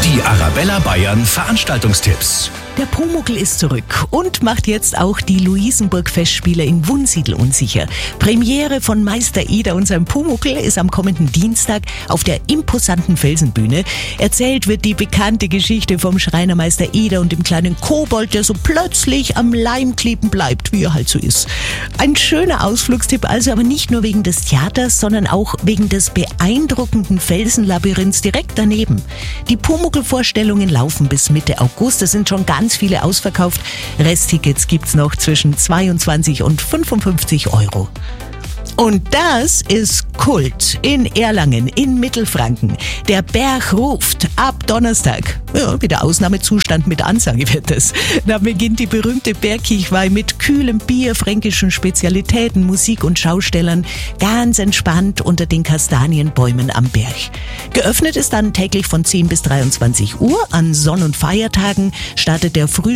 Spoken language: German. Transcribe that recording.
Die Arabella Bayern Veranstaltungstipps. Der Pumuckl ist zurück und macht jetzt auch die Luisenburg-Festspiele in Wunsiedel unsicher. Premiere von Meister Eder und seinem Pumuckl ist am kommenden Dienstag auf der imposanten Felsenbühne. Erzählt wird die bekannte Geschichte vom Schreinermeister Eder und dem kleinen Kobold, der so plötzlich am Leim kleben bleibt, wie er halt so ist. Ein schöner Ausflugstipp also, aber nicht nur wegen des Theaters, sondern auch wegen des beeindruckenden Felsenlabyrinths direkt daneben. Die Pumuckl-Vorstellungen laufen bis Mitte August. Es sind schon ganz viele ausverkauft. Resttickets gibt's noch zwischen 22 und 55 Euro. Und das ist Kult in Erlangen in Mittelfranken. Der Berg ruft ab Donnerstag. Ja, wieder Ausnahmezustand mit Ansage wird es. Da beginnt die berühmte Bergkirchweih mit kühlem Bier, fränkischen Spezialitäten, Musik und Schaustellern. Ganz entspannt unter den Kastanienbäumen am Berg. Geöffnet ist dann täglich von 10 bis 23 Uhr. An Sonn- und Feiertagen startet der